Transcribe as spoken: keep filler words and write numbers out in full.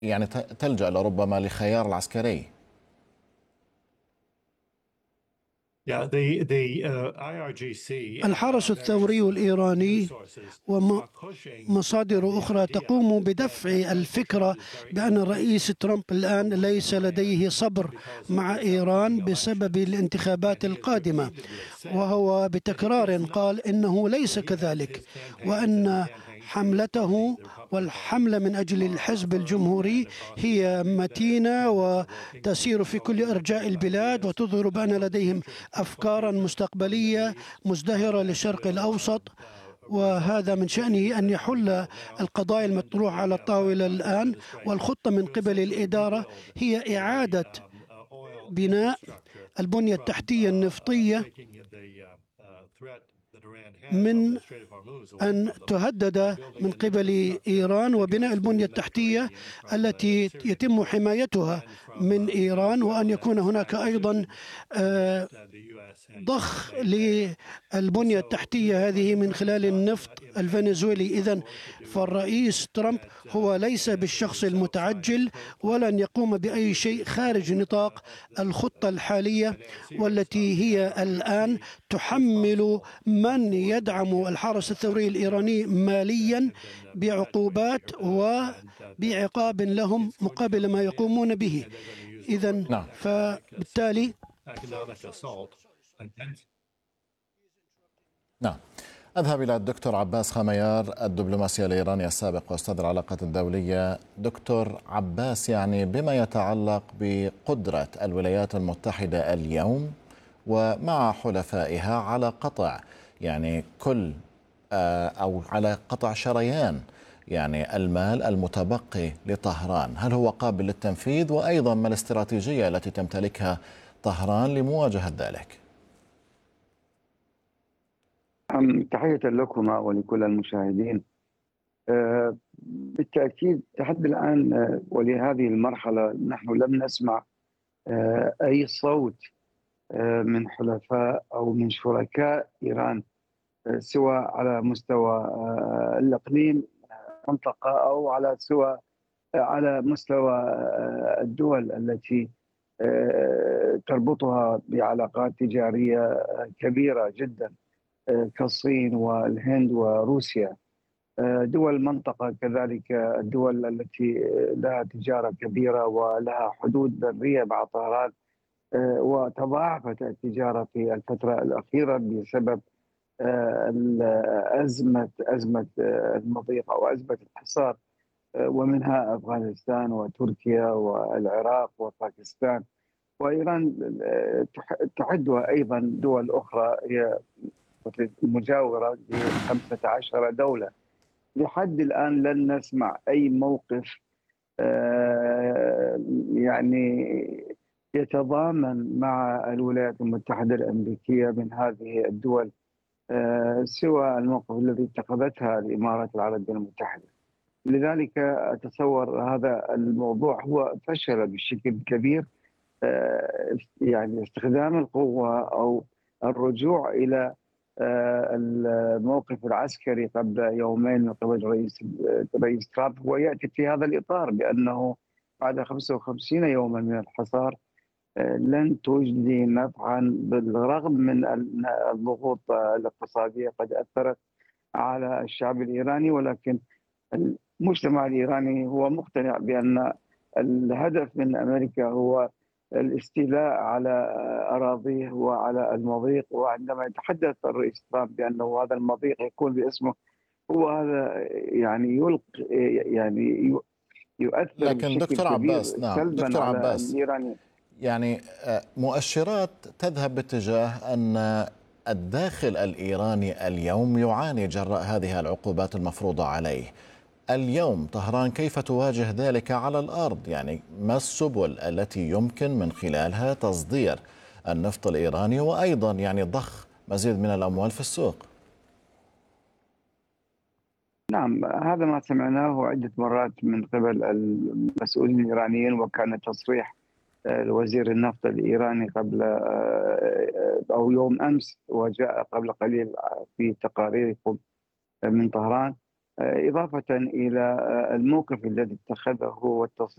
يعني ت- تلجأ لربما لخيار العسكري. Yeah, the the uh, I R G C and الحرس uh, الثوري various uh, news الإيراني sources are pushing uh, ومصادر the أخرى idea تقوم that بدفع President الفكرة Putin is very بأن eager الرئيس ترامب to الآن work ليس with Iran لديه صبر because of مع this upcoming إيران بسبب elections, and الانتخابات he has القادمة، repeatedly said وهو that he does بتكرار not, قال إنه that ليس he has كذلك، his campaigns and the وأن campaigns of his party, حملته the Republican Party, والحملة من أجل are الحزب firm and الجمهوري across the هي country that متينة candidates are working with him. وتسير في So كل he's working أرجاء with البلاد، ideas وتظهر uh, بأن for the لديهم future, peaceful أفكارا future for the Middle مستقبلية East, مزدهرة uh, and للشرق will الأوسط. uh, uh, resolve وهذا the من شأنه issues أن that are on the يحل table now. القضايا And المطروحة على the uh, الطاولة Biden الآن، administration والخطة من will قبل essentially الإدارة rebuild هي the إعادة um, uh, oil بناء infrastructure البنية from التحتية uh, النفطية taking the uh, uh, threat that Iran has of من the Strait of Hormuz away أن from them by تهدد building من an قبل infrastructure إيران، that وبناء goes through البنية the التحتية Mediterranean from the التي Syrian يتم port حمايتها and from من uh, إيران، وأن Venezuela يكون as a هناك flag أيضا position آه، that uh, the U S has uh, ضخ made there. And للبنية so really التحتية what هذه the من Trumpers خلال are النفط uh, impatient to الفنزويلي. are إذن going to do is فالرئيس ترامب that هو uh, ليس as the بالشخص South side has المتعجل، pl- ولن plotted يقوم uh, بأي which شيء is خارج build نطاق uh, of the الخطة الحالية، financiers of والتي the هي الآن I R G C تحمل responsible uh, من for the يدعم الحرس uh, الثوري uh, الإيراني tariffs that ماليا have been uh, pledged by بعقوبات uh, and uh, that uh, وبعقاب لهم it's going to مقابل come to ما an end, يقومون به. and they're going to use the word إذن نعم. economic uh, فبالتالي system, economic assault. And نعم. أذهب إلى الدكتور عباس خميار، الدبلوماسي الإيراني السابق وأستاذ العلاقات الدولية. دكتور عباس، يعني بما يتعلق بقدرة الولايات المتحدة اليوم ومع حلفائها على قطع يعني كل آه، أو على قطع شريان يعني المال المتبقي لطهران، هل هو قابل للتنفيذ؟ وأيضا ما الاستراتيجية التي تمتلكها طهران لمواجهة ذلك؟ نعم، تحية لكما ولكل المشاهدين. آه، بالتأكيد لحد الآن آه، ولهذه المرحلة نحن لم نسمع آه، أي صوت آه، من حلفاء أو من شركاء إيران، آه، سواء على مستوى آه، الإقليم منطقة أو على سوى على مستوى آه، الدول التي آه، تربطها بعلاقات تجارية آه، كبيرة جدا كالصين والهند وروسيا. دول المنطقة كذلك الدول التي لها تجارة كبيرة ولها حدود برية مع طهران، وتضاعفت التجارة في الفترة الأخيرة بسبب أزمة أزمة المضيق أو أزمة الحصار، ومنها أفغانستان وتركيا والعراق وباكستان وإيران تعدها أيضا دول أخرى هي مجاورة ل خمسة عشر دولة. لحد الآن لن نسمع أي موقف يعني يتضامن مع الولايات المتحدة الأمريكية من هذه الدول، سوى الموقف الذي اتخذتها الإمارات العربية المتحدة. لذلك أتصور هذا الموضوع هو فشل بشكل كبير، يعني استخدام القوة أو الرجوع إلى الموقف العسكري قبل يومين من قبل رئيس رئيس ترامب هو يأتي في هذا الإطار، بأنه بعد خمسة وخمسين يوما من الحصار لن تجدي نفعا، بالرغم من أن الضغوط الاقتصادية قد أثرت على الشعب الإيراني، ولكن المجتمع الإيراني هو مقتنع بأن الهدف من أمريكا هو الاستيلاء على أراضيه وعلى المضيق. وعندما يتحدث الرئيس ترامب بأنه هذا المضيق يكون باسمه، هو هذا يعني يلقي يعني يؤثر لكن بشكل دكتور كبير عباس، نعم سلبا دكتور على عباس، الإيراني. يعني مؤشرات تذهب باتجاه أن الداخل الإيراني اليوم يعاني جراء هذه العقوبات المفروضة عليه. اليوم طهران كيف تواجه ذلك على الأرض؟ يعني ما السبل التي يمكن من خلالها تصدير النفط الإيراني وأيضا يعني ضخ مزيد من الأموال في السوق؟ نعم، هذا ما سمعناه عدة مرات من قبل المسؤولين الإيرانيين، وكان تصريح الوزير النفط الإيراني قبل أو يوم أمس، وجاء قبل قليل في تقاريركم من طهران، إضافة إلى الموقف الذي اتخذه والتصريح